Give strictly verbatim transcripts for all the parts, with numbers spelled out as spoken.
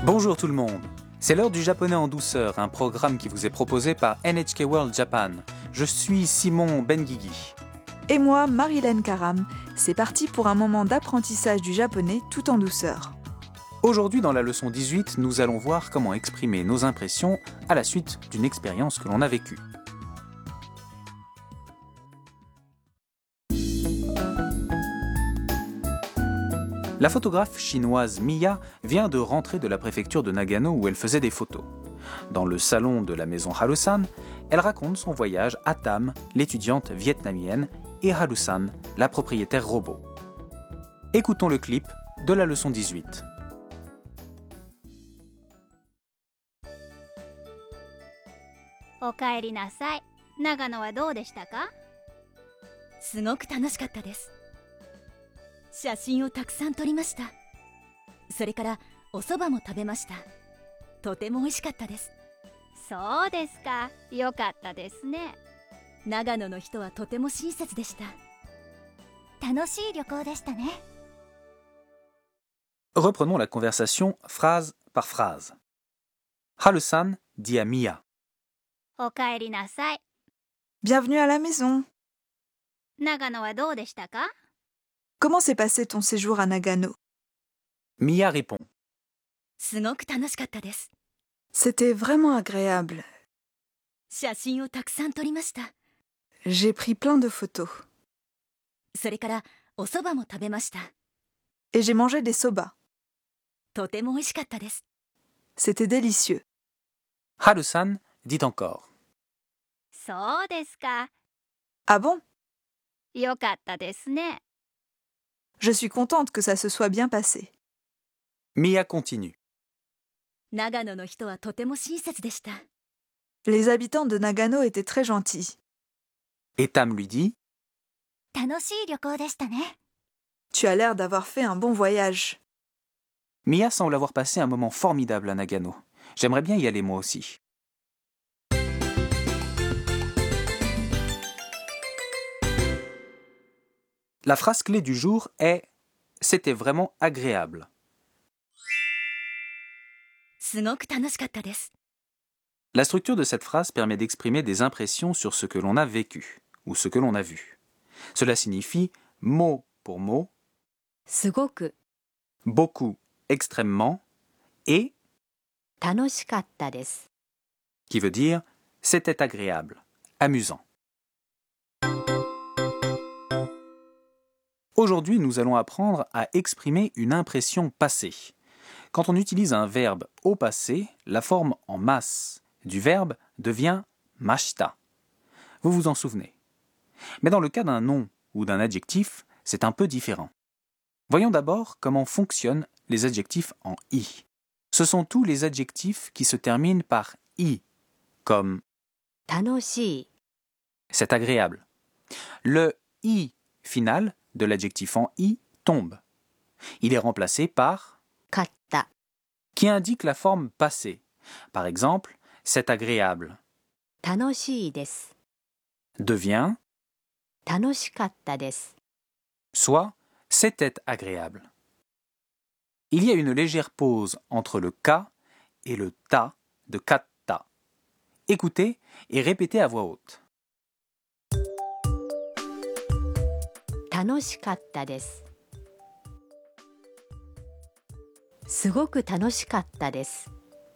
Bonjour tout le monde, c'est l'heure du japonais en douceur, un programme qui vous est proposé par N H K World Japan. Je suis Simon Benguigui. Et moi, Marilyn Karam. C'est parti pour un moment d'apprentissage du japonais tout en douceur. Aujourd'hui, dans la leçon dix-huit, nous allons voir comment exprimer nos impressions à la suite d'une expérience que l'on a vécue. La photographe chinoise Miya vient de rentrer de la préfecture de Nagano où elle faisait des photos. Dans le salon de la maison Harusan, elle raconte son voyage à Tam, l'étudiante vietnamienne, et Harusan, la propriétaire robot. Écoutons le clip de la leçon dix-huit. おかえりなさい。長野はどうでしたか？ すごく楽しかったです。写真をたくさん撮りました。それからお蕎麦も食べました。とても美味しかったです。 そうですか。よかったですね。 長野の人はとても親切でした。 楽しい旅行でしたね。 Reprenons la conversation phrase par phrase. Harusan dit à Miya. おかえりなさい。 Bienvenue à la maison. 長野はどうでしたか？ Comment s'est passé ton séjour à Nagano? Miya répond. すごく楽しかったです。 C'était vraiment agréable. 写真をたくさん撮りました。 J'ai pris plein de photos. それからお蕎麦も食べました。 Et j'ai mangé des soba. とても美味しかったです。 C'était délicieux. Harusan dit encore. そうですか。 Ah bon? よかったですね。 Je suis contente que ça se soit bien passé. Miya continue. 長野の人はとても親切でした。 Les habitants de Nagano étaient très gentils. Et Tam lui dit. 楽しい旅行でしたね。 Tu as l'air d'avoir fait un bon voyage. Miya semble avoir passé un moment formidable à Nagano. J'aimerais bien y aller moi aussi. La phrase clé du jour est « C'était vraiment agréable ». すごく楽しかったです。 La structure de cette phrase permet d'exprimer des impressions sur ce que l'on a vécu ou ce que l'on a vu. Cela signifie mot pour mot, すごく beaucoup, extrêmement, et 楽しかったです。 qui veut dire c'était agréable, amusant. Aujourd'hui, nous allons apprendre à exprimer une impression passée. Quand on utilise un verbe au passé, la forme en masse du verbe devient mashita. Vous vous en souvenez. Mais dans le cas d'un nom ou d'un adjectif, c'est un peu différent. Voyons d'abord comment fonctionnent les adjectifs en i. Ce sont tous les adjectifs qui se terminent par i, comme 楽しい c'est agréable. Le i final de l'adjectif en i tombe. Il est remplacé par かった qui indique la forme passée. Par exemple, c'est agréable 楽しいです。 devient 楽しかったです。 soit c'était agréable. Il y a une légère pause entre le ka et le ta de katta. Écoutez et répétez à voix haute. 楽しかったです。すごく楽しかったです。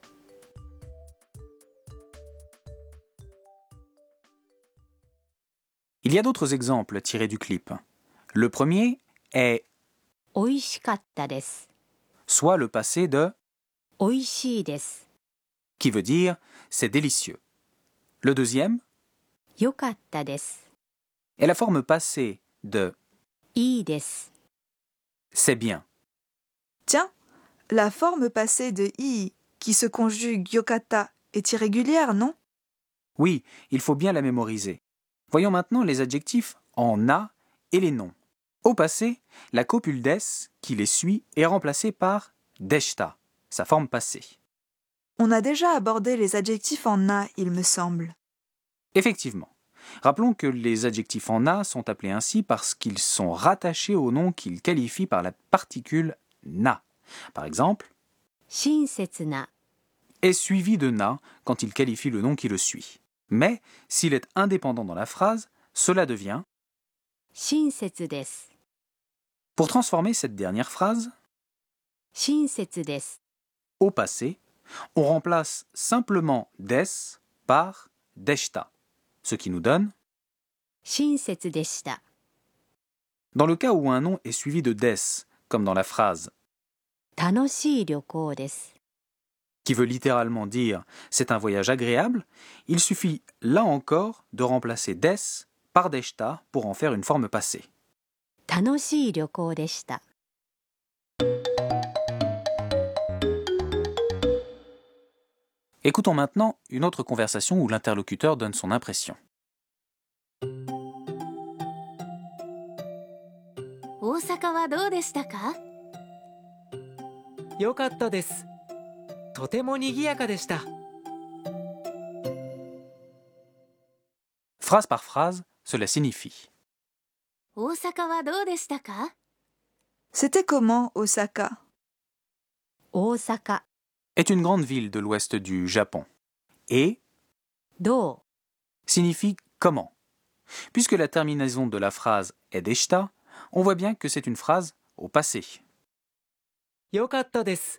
Il y a d'autres exemples tirés du clip. Le premier est 美味しかったです。 soit le passé de 美味しいです。 qui veut dire c'est délicieux. Le deuxième よかったです。 est la forme passée de いいです。 c'est bien. Tiens, la forme passée de i qui se conjugue yokata est irrégulière, non? Oui, il faut bien la mémoriser. Voyons maintenant les adjectifs en na et les noms. Au passé, la copule des qui les suit est remplacée par deshita, sa forme passée. On a déjà abordé les adjectifs en na, il me semble. Effectivement. Rappelons que les adjectifs en na sont appelés ainsi parce qu'ils sont rattachés au nom qu'ils qualifient par la particule na. Par exemple, 親切な est suivi de na quand il qualifie le nom qui le suit. Mais s'il est indépendant dans la phrase, cela devient 親切です Pour transformer cette dernière phrase 親切です au passé, on remplace simplement des par deshita, ce qui nous donne 親切でした Dans le cas où un nom est suivi de des, comme dans la phrase 楽しい旅行です qui veut littéralement dire « c'est un voyage agréable », il suffit là encore de remplacer des par deshita pour en faire une forme passée. 楽しい旅行でした Écoutons maintenant une autre conversation où l'interlocuteur donne son impression. 大阪はどうでしたかよかったです。とても賑やかでした。 Phrase par phrase, cela signifie 大阪はどうでしたか C'était comment, Osaka? 大阪 est une grande ville de l'ouest du Japon et どう signifie comment. Puisque la terminaison de la phrase est deshita, on voit bien que c'est une phrase au passé. よかったです。